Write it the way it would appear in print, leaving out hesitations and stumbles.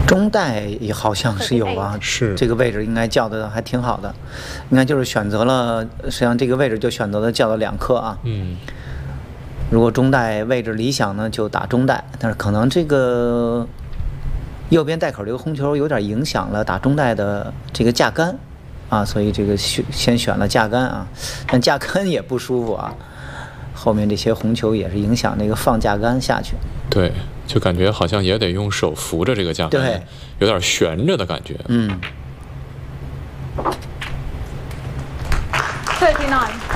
中带也好像是有啊， 是这个位置应该叫的还挺好的，应该就是选择了，实际上这个位置就选择了叫了2克啊。如果中带位置理想呢，就打中带，但是可能这个右边带口这个红球有点影响了打中带的这个架杆啊，所以这个先选了架杆啊，但架杆也不舒服啊，后面这些红球也是影响那个放架杆下去。 对，就感觉好像也得用手扶着这个架杆， 对， 有点悬着的感觉。 39.